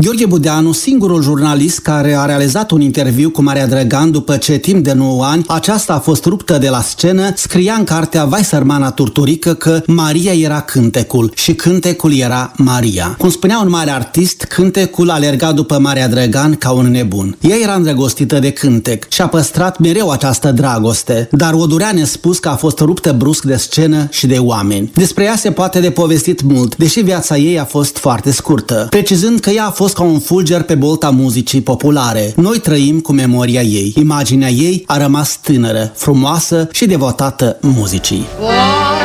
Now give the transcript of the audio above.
Gheorghe Budeanu, singurul jurnalist care a realizat un interviu cu Maria Dragan după ce timp de 9 ani aceasta a fost ruptă de la scenă, scria în cartea Vai sărmana turturică că Maria era cântecul și cântecul era Maria. Cum spunea un mare artist, cântecul alerga după Maria Dragan ca un nebun. Ea era îndrăgostită de cântec și a păstrat mereu această dragoste, dar o durea nespus că a fost ruptă brusc de scenă și de oameni. Despre ea se poate de povestit mult, deși viața ei a fost foarte scurtă, precizând că ea a fost ca un fulger pe bolta muzicii populare. Noi trăim cu memoria ei. Imaginea ei a rămas tânără, frumoasă și devotată muzicii.